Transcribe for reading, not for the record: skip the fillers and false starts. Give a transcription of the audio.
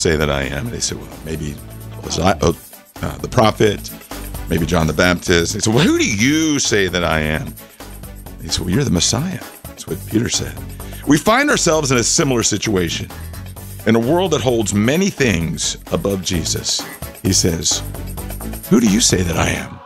say that I am?" And they said, "Well, maybe the prophet, maybe John the Baptist." They said, "Well, who do you say that I am?" He said, "Well, you're the Messiah." That's what Peter said. We find ourselves in a similar situation. In a world that holds many things above Jesus, he says, "Who do you say that I am?"